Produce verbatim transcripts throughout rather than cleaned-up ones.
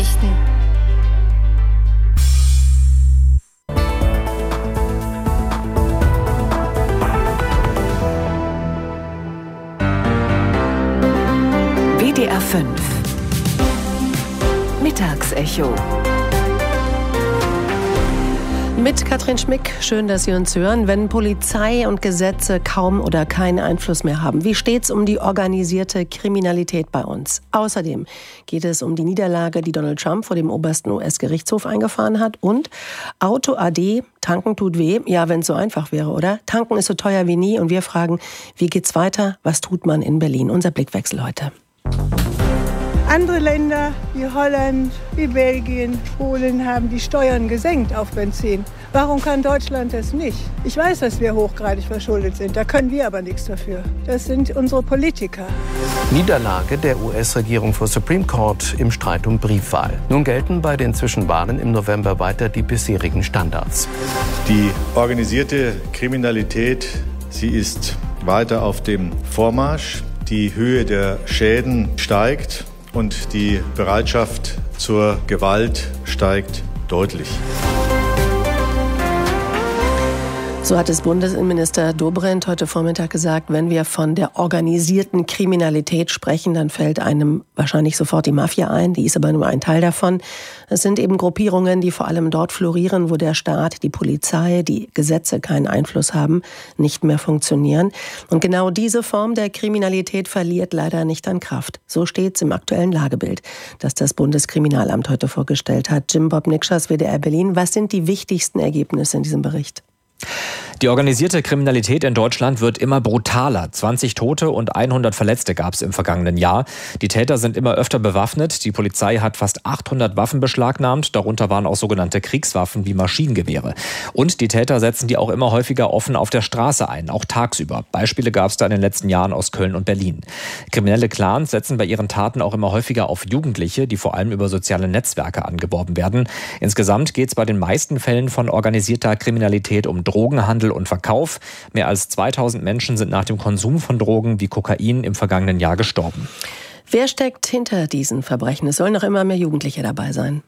Nachrichten. W D R fünf Mittagsecho. Mit Katrin Schmick, schön, dass Sie uns hören. Wenn Polizei und Gesetze kaum oder keinen Einfluss mehr haben, wie steht's um die organisierte Kriminalität bei uns? Außerdem geht es um die Niederlage, die Donald Trump vor dem obersten U S-Gerichtshof eingefahren hat. Und Auto A D, tanken tut weh. Ja, wenn es so einfach wäre, oder? Tanken ist so teuer wie nie. Und wir fragen, wie geht's weiter? Was tut man in Berlin? Unser Blickwechsel heute. Andere Länder wie Holland, wie Belgien, Polen haben die Steuern gesenkt auf Benzin. Warum kann Deutschland das nicht? Ich weiß, dass wir hochgradig verschuldet sind, da können wir aber nichts dafür. Das sind unsere Politiker. Niederlage der U S-Regierung vor Supreme Court im Streit um Briefwahl. Nun gelten bei den Zwischenwahlen im November weiter die bisherigen Standards. Die organisierte Kriminalität, sie ist weiter auf dem Vormarsch. Die Höhe der Schäden steigt. Und die Bereitschaft zur Gewalt steigt deutlich. So hat es Bundesinnenminister Dobrindt heute Vormittag gesagt, wenn wir von der organisierten Kriminalität sprechen, dann fällt einem wahrscheinlich sofort die Mafia ein. Die ist aber nur ein Teil davon. Es sind eben Gruppierungen, die vor allem dort florieren, wo der Staat, die Polizei, die Gesetze keinen Einfluss haben, nicht mehr funktionieren. Und genau diese Form der Kriminalität verliert leider nicht an Kraft. So steht es im aktuellen Lagebild, das das Bundeskriminalamt heute vorgestellt hat. Jim Bob Nikschas, W D R Berlin. Was sind die wichtigsten Ergebnisse in diesem Bericht? Die organisierte Kriminalität in Deutschland wird immer brutaler. zwanzig Tote und hundert Verletzte gab es im vergangenen Jahr. Die Täter sind immer öfter bewaffnet. Die Polizei hat fast achthundert Waffen beschlagnahmt. Darunter waren auch sogenannte Kriegswaffen wie Maschinengewehre. Und die Täter setzen die auch immer häufiger offen auf der Straße ein, auch tagsüber. Beispiele gab es da in den letzten Jahren aus Köln und Berlin. Kriminelle Clans setzen bei ihren Taten auch immer häufiger auf Jugendliche, die vor allem über soziale Netzwerke angeworben werden. Insgesamt geht es bei den meisten Fällen von organisierter Kriminalität um Drogenhandel und Verkauf. Mehr als zweitausend Menschen sind nach dem Konsum von Drogen wie Kokain im vergangenen Jahr gestorben. Wer steckt hinter diesen Verbrechen? Es sollen noch immer mehr Jugendliche dabei sein.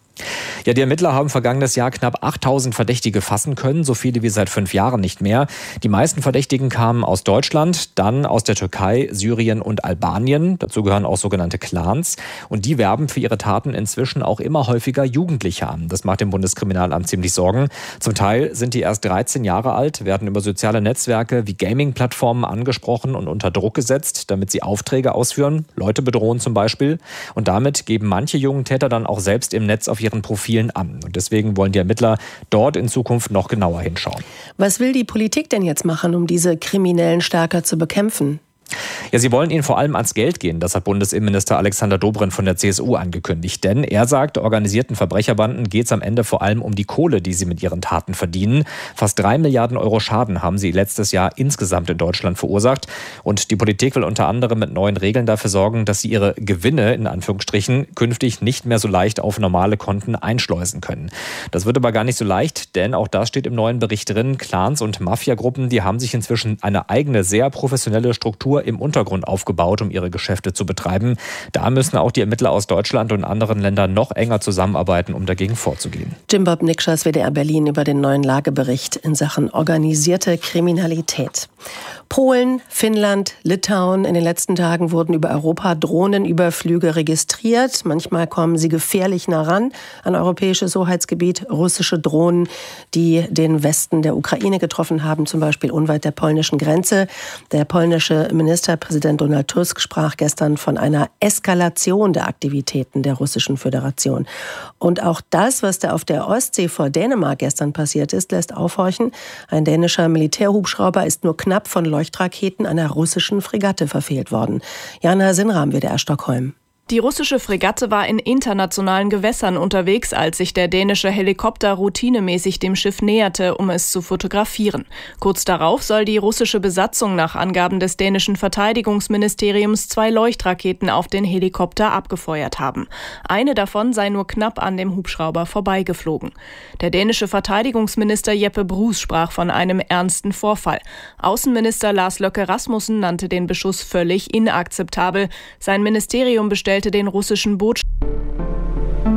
Ja, die Ermittler haben vergangenes Jahr knapp achttausend Verdächtige fassen können, so viele wie seit fünf Jahren nicht mehr. Die meisten Verdächtigen kamen aus Deutschland, dann aus der Türkei, Syrien und Albanien. Dazu gehören auch sogenannte Clans. Und die werben für ihre Taten inzwischen auch immer häufiger Jugendliche an. Das macht dem Bundeskriminalamt ziemlich Sorgen. Zum Teil sind die erst dreizehn Jahre alt, werden über soziale Netzwerke wie Gaming-Plattformen angesprochen und unter Druck gesetzt, damit sie Aufträge ausführen, Leute bedrohen zum Beispiel. Und damit geben manche jungen Täter dann auch selbst im Netz auf ihren Profilen an. Und deswegen wollen die Ermittler dort in Zukunft noch genauer hinschauen. Was will die Politik denn jetzt machen, um diese Kriminellen stärker zu bekämpfen? Ja, sie wollen ihnen vor allem ans Geld gehen. Das hat Bundesinnenminister Alexander Dobrindt von der C S U angekündigt. Denn er sagt, organisierten Verbrecherbanden geht es am Ende vor allem um die Kohle, die sie mit ihren Taten verdienen. Fast drei Milliarden Euro Schaden haben sie letztes Jahr insgesamt in Deutschland verursacht. Und die Politik will unter anderem mit neuen Regeln dafür sorgen, dass sie ihre Gewinne, in Anführungsstrichen, künftig nicht mehr so leicht auf normale Konten einschleusen können. Das wird aber gar nicht so leicht, denn auch das steht im neuen Bericht drin. Clans und Mafiagruppen, die haben sich inzwischen eine eigene, sehr professionelle Struktur im Untergrund aufgebaut, um ihre Geschäfte zu betreiben. Da müssen auch die Ermittler aus Deutschland und anderen Ländern noch enger zusammenarbeiten, um dagegen vorzugehen. Jim Bob Nikschas, W D R Berlin, über den neuen Lagebericht in Sachen organisierte Kriminalität. Polen, Finnland, Litauen. In den letzten Tagen wurden über Europa Drohnenüberflüge registriert. Manchmal kommen sie gefährlich nah ran an europäisches Hoheitsgebiet. Russische Drohnen, die den Westen der Ukraine getroffen haben, zum Beispiel unweit der polnischen Grenze. Der polnische Ministerpräsident Donald Tusk sprach gestern von einer Eskalation der Aktivitäten der Russischen Föderation. Und auch das, was da auf der Ostsee vor Dänemark gestern passiert ist, lässt aufhorchen. Ein dänischer Militärhubschrauber ist nur knapp von Leuchtraketen einer russischen Fregatte verfehlt worden. Jana Sinram, W D R Stockholm. Die russische Fregatte war in internationalen Gewässern unterwegs, als sich der dänische Helikopter routinemäßig dem Schiff näherte, um es zu fotografieren. Kurz darauf soll die russische Besatzung nach Angaben des dänischen Verteidigungsministeriums zwei Leuchtraketen auf den Helikopter abgefeuert haben. Eine davon sei nur knapp an dem Hubschrauber vorbeigeflogen. Der dänische Verteidigungsminister Jeppe Bruus sprach von einem ernsten Vorfall. Außenminister Lars Løkke Rasmussen nannte den Beschuss völlig inakzeptabel. Sein Ministerium bestellte den russischen Botschafter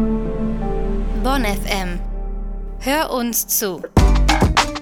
Bonn F M. Hör uns zu.